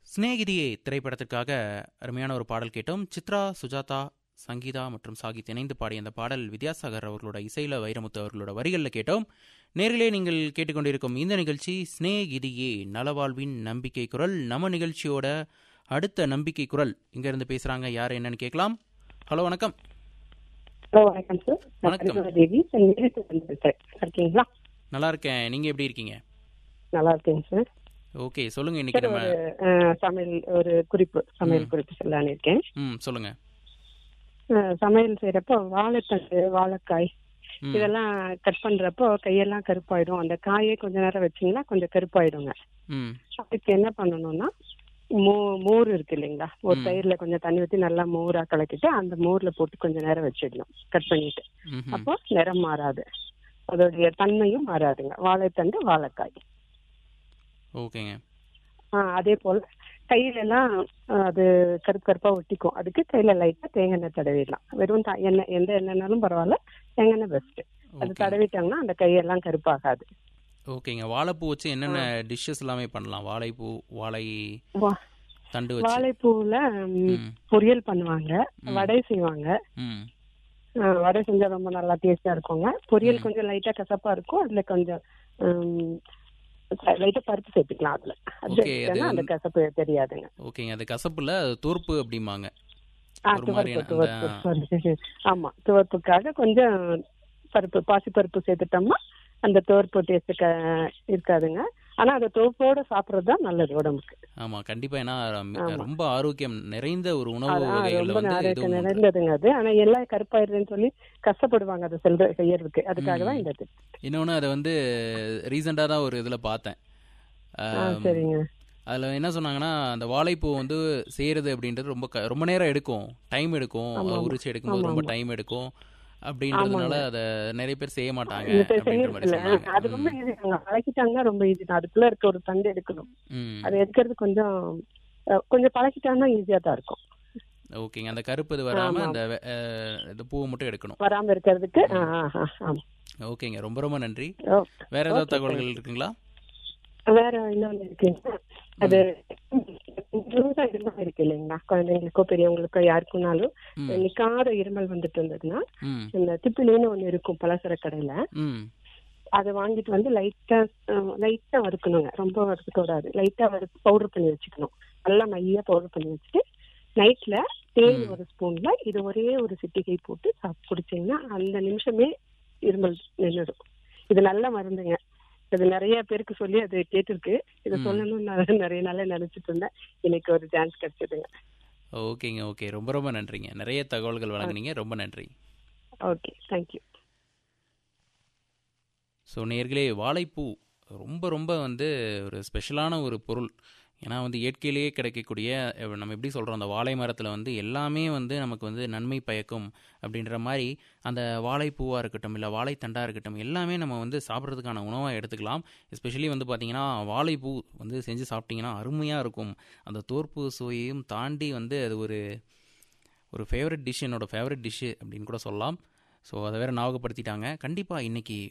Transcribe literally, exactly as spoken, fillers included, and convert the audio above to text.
சிநேகிதியே திரைப்படத்திற்காக அருமையான ஒரு பாடல் கேட்டோம். சித்ரா, சுஜாதா, சங்கீதா மற்றும் சாகித் இணைந்து பாடிய அந்த பாடல் வித்யாசாகர் அவர்களோட இசையில் வைரமுத்து அவர்களோட வரிகளில் கேட்டோம். நேரிலே நீங்கள் கேட்டுக்கொண்டிருக்கும் இந்த நிகழ்ச்சி சிநேகிதியே, நலவாழ்வின் நம்பிக்கை குரல். நம்ம நிகழ்ச்சியோட அடுத்த நம்பிக்கை குரல் இங்கேருந்து பேசுகிறாங்க. யார் என்னன்னு கேட்கலாம். ஹலோ, வணக்கம். ஹலோ, வணக்கம் சார். வணக்கம். தேவி இருக்கீங்களா? நல்லா இருக்கேன். நீங்கள் எப்படி இருக்கீங்க? நல்லா இருக்கேங்க சார். ஓகே, சொல்லுங்க. இன்னைக்கு நம்ம ஒரு சமையல் ஒரு குறிப்பு சமையல் குறிப்பு சொல்லலான்னு இருக்கேன். ம் சொல்லுங்க. அஹ், சமையல் செய்யறப்போ வாழைத்தண்டு, வாழைக்காய் இதெல்லாம் கட் பண்றப்போ கையெல்லாம் கருப்பாயிடும். அந்த காயை கொஞ்ச நேரம் வச்சீங்கன்னா கொஞ்சம் கருப்பாயிடுங்க. ம் அதுக்கு என்ன பண்ணணும்னா, மோ மோர் இருக்கு இல்லைங்களா, ஒரு தயிர்ல கொஞ்சம் தண்ணி ஊற்றி நல்லா மோரா கலக்கிட்டு அந்த மோர்ல போட்டு கொஞ்ச நேரம் வச்சிடணும் கட் பண்ணிட்டு. ம் அப்போ நிறம் மாறாது, அதோடைய தன்மையும் மாறாதுங்க. வாழைத்தண்டு, வாழைக்காய். ஓகேங்க. ஆஹ் அதே போல கையில எல்லாம் ஆஹ் அது கருப்பு கருப்பா ஒட்டிக்கும். அதுக்கு கையில லைட்டா தேங்காய் எண்ணெய் தடவிடலாம். வெறும் த- எண்ணெய் எந்த எண்ணெய்னாலும் பரவாயில்ல, தேங்காய் எண்ணெய் பெஸ்ட். அது ஓகே தடவிட்டாங்கன்னா அந்த கையெல்லாம் கருப்பாகாது. ஓகேங்க. வாழைப்பூ வச்சு என்னென்ன டிஷ்ஷஸ் எல்லாமே பண்ணலாம்? வாழைப்பூ, வாழை வா- தண்டு வச்சு. வாழைப்பூல ம், ம் பொரியல் பண்ணுவாங்க, வடை செய்வாங்க. ம் ஆஹ் வடை செஞ்சா ரொம்ப நல்லா டேஸ்டா இருக்குங்க. பொரியல் கொஞ்சம் லைட்டா கசப்பா இருக்கும். அதுல கொஞ்சம் லைட்டா பருப்பு சேர்த்துக்கலாம். அதுல அது ஓகே. அது சேர்த்துட்டா அந்த கசப்பு தெரியாதுங்க. ஓகேங்க. அது கசப்புல அது தோற்பு அப்படிம்பாங்க. ஆ, ஒரு துவர்ப்பு மாதிரியான துவர்ப்பு அந்த sorry. ஆமா, துவர்ப்புக்காக கொஞ்சம் பருப்பு, பாசி பருப்பு சேர்த்துட்டோம்னா அந்த துவர்ப்பு டேஸ்ட் இருக்காதுங்க. ஆனா அந்த துவர்ப்போட சாப்பிட்றது தான் நல்லது உடம்புக்கு. ஆமா, கண்டிப்பா. ஏன்னா ரம்- ஆமா, ரொம்ப ஆரோக்கியம் நிறைந்த ஒரு உணவு அதான் வகைகள்ல ரொம்ப வந்து ஆரோக்கியம் இதுவும் ஒன்று. நிறைந்ததுங்க அது. ஆனா எல்லாம் கருப்பாயிருதுன்னு சொல்லி கஷ்டப்படுவாங்க அதை செல்ற செய்யறதுக்கு. அதுக்காக ம் தான் இந்த tip. இன்னொன்று அதை வந்து ரீசெண்டாக தான் ஒரு இதில் பார்த்தேன். ஆ, ஆம், சரிங்க. அதில் என்ன சொன்னாங்கன்னா, அந்த வாழைப்பூ வந்து செய்கிறது அப்படின்றது ரொம்ப க ரொம்ப நேரம் எடுக்கும், டைம் எடுக்கும், ஆமா அது ஆமா உரிச்சு எடுக்கும்போது ஆமா ரொம்ப ஆமா டைம் எடுக்கும். அப்படின்றதுனால ஆமாங்க. அதை நிறைய பேர் செய்ய மாட்டாங்க இந்த செ- அப்படின்ற மாதிரி செய்யறதுல சொன்னாங்க. அது ரொம்ப ம் ஈஸி தாங்க. பழகிட்டாங்கன்னா ரொம்ப ஈஸி தான். அதுக்குள்ள இருக்க ஒரு தண்டு எடுக்கணும். ம் அது எடுக்கிறது கொஞ்சம் அஹ், கொஞ்சம் பழகிட்டாங்கன்னா ஈஸியா தான் இருக்கும். ஓகேங்க. அந்த கருப்பு இது வராமல் ஆமா, அந்த வெ- அஹ், இந்த பூவை மட்டும் எடுக்கணும். வராம இருக்கிறதுக்கு. ஆ, ம் ஆ, ஆ, ஆமா. ஓகேங்க. ரொம்ப ரொம்ப நன்றி. ஓகே வேற ஏதாவது ஓகே தகவல்கள் தேங்க்யூ. இருக்குங்களா? வேற இன்னொன்று இருக்குங்க. அது ம் லூசா இருமல் இருக்கு இல்லைங்களா, குழந்தைங்களுக்கோ பெரியவங்களுக்கோ யாருக்குனாலும் ம் நிக்காத இருமல் வந்துட்டு இருந்ததுன்னா, ம் இந்த திப்பிலின்னு ஒண்ணு இருக்கும் பலசர கடையில. ம் அதை வாங்கிட்டு வந்து லைட்டா லைட்டா வறுக்கணுங்க. ரொம்ப வறுக்க கூடாது. லைட்டா வறுத்து பவுடர் பண்ணி வச்சுக்கணும். நல்லா மையா பவுடர் பண்ணி வச்சுட்டு நைட்ல தேன் ம் ஒரு ஸ்பூன்ல இது ஒரே ஒரு சிட்டிகை போட்டு சாப்பிட்டு குடிச்சீங்கன்னா அந்த நிமிஷமே இருமல் நின்றுடும். இது நல்ல மருந்துங்க. இது நிறைய பேருக்கு சொல்லி அது கேட்டிருக்கு. இதை ம் சொல்லணும்னு நான் நிறைய நாளே நினைச்சிட்டு இருந்தேன். இன்னைக்கு ஒரு சான்ஸ் கிடைச்சதுங்க. ஓகேங்க. ஓகே. ரொம்ப ரொம்ப நன்றிங்க. நிறைய தகவல்கள் வழங்குனீங்க. ரொம்ப நன்றி. Okay, thank you. ஸோ நேர்களே, வாழைப்பூ ரொம்ப ரொம்ப வந்து ஒரு ஸ்பெஷலான ஒரு பொருள். ஏன்னா வந்து இயற்கையிலேயே கிடைக்கக்கூடிய அஹ், நம்ம எப்படி சொல்கிறோம், அந்த வாழை மரத்தில் வந்து எல்லாமே வந்து நமக்கு வந்து நன்மை பயக்கும் அப்படின்ற மாதிரி அந்த வாழைப்பூவாக இருக்கட்டும், இல்லை வாழைத்தண்டாக இருக்கட்டும், எல்லாமே நம்ம வந்து சாப்பிட்றதுக்கான உணவாக எடுத்துக்கலாம். எஸ்பெஷலி வந்து பார்த்திங்கன்னா வாழைப்பூ வந்து செஞ்சு சாப்பிட்டிங்கன்னா அருமையாக இருக்கும். அந்த தோற்பு சுவையையும் தாண்டி வந்து அது ஒரு ஒரு ஃபேவரட் டிஷ், என்னோட ஃபேவரட் டிஷ்ஷு அப்படின்னு கூட சொல்லலாம். ஸோ அதை வேறு ஞாபகப்படுத்திட்டாங்க. கண்டிப்பாக இன்றைக்கி